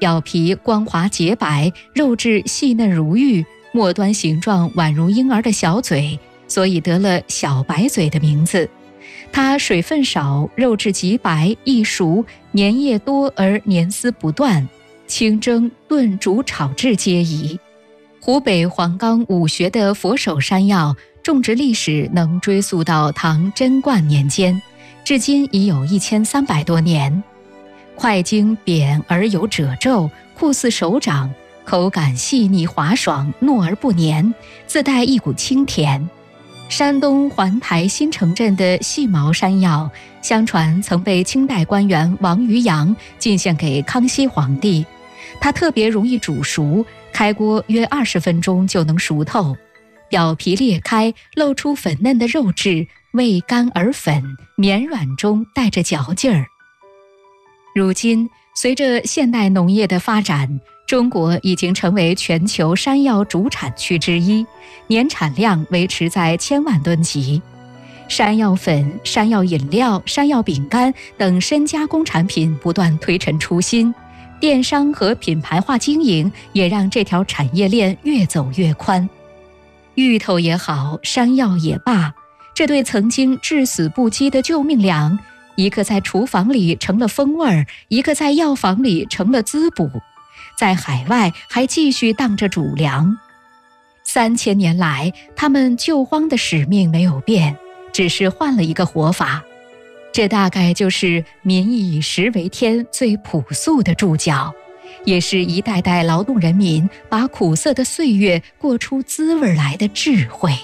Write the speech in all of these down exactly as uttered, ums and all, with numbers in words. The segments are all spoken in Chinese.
表皮光滑洁白，肉质细嫩如玉，末端形状宛如婴儿的小嘴，所以得了小白嘴的名字。它水分少，肉质极白，易熟，粘液多而粘丝不断，清蒸、炖、煮、炒制皆宜。湖北黄冈武穴的佛手山药种植历史能追溯到唐贞观年间，至今已有一千三百多年。块茎扁而有褶皱，酷似手掌，口感细腻滑爽，糯而不黏，自带一股清甜。山东环台新城镇的细毛山药，相传曾被清代官员王渔洋进献给康熙皇帝。它特别容易煮熟，开锅约二十分钟就能熟透，表皮裂开，露出粉嫩的肉质，味甘而粉，绵软中带着嚼劲儿。如今，随着现代农业的发展，中国已经成为全球山药主产区之一，年产量维持在千万吨级。山药粉、山药饮料、山药饼干等深加工产品不断推陈出新，电商和品牌化经营也让这条产业链越走越宽。芋头也好，山药也罢，这对曾经至死不羁的救命粮，一个在厨房里成了风味儿，一个在药房里成了滋补，在海外还继续当着主粮。三千年来，他们救荒的使命没有变，只是换了一个活法。这大概就是民以食为天最朴素的注脚，也是一代代劳动人民把苦涩的岁月过出滋味来的智慧。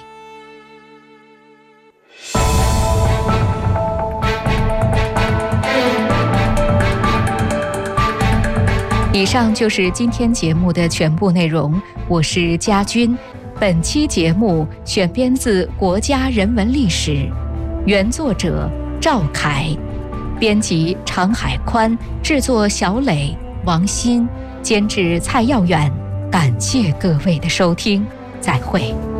以上就是今天节目的全部内容，我是佳君。本期节目选编自《国家人文历史》，原作者赵凯，编辑常海宽，制作小磊、王鑫，监制蔡耀远。感谢各位的收听，再会。